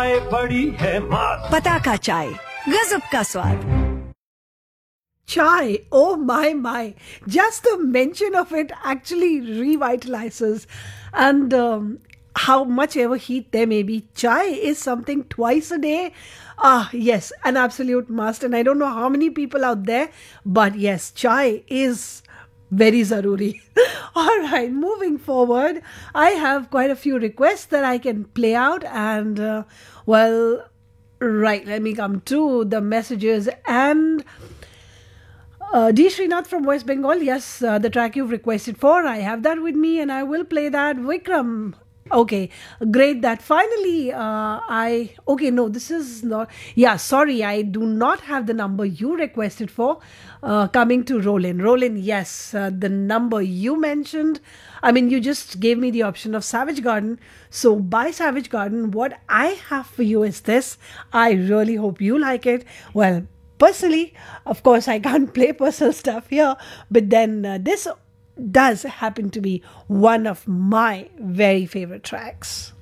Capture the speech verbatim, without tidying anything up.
बड़ी है मात पताका चाय, गजब का स्वाद. Chai, oh my, my. Just the mention of it actually revitalizes. And um, how much ever heat there may be, chai is something twice a day. Ah, yes, an absolute must. And I don't know how many people out there, but yes, chai is very zaruri. All right, moving forward, I have quite a few requests that I can play out. And, uh, well, right, let me come to the messages. And uh, D. Srinath from West Bengal, yes, uh, the track you've requested for, I have that with me and I will play that. Vikram, okay, great that finally uh, I, okay, no, this is not, yeah, sorry, I do not have the number you requested for. Uh, coming to Roland. Roland, yes, uh, the number you mentioned, I mean, you just gave me the option of Savage Garden. So by Savage Garden, what I have for you is this. I really hope you like it. Well, personally, of course, I can't play personal stuff here, but then uh, this does happen to be one of my very favorite tracks.